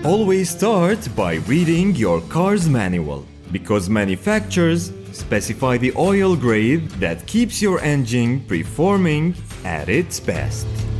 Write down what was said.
Always start by reading your car's manual, because manufacturers specify the oil grade that keeps your engine performing at its best.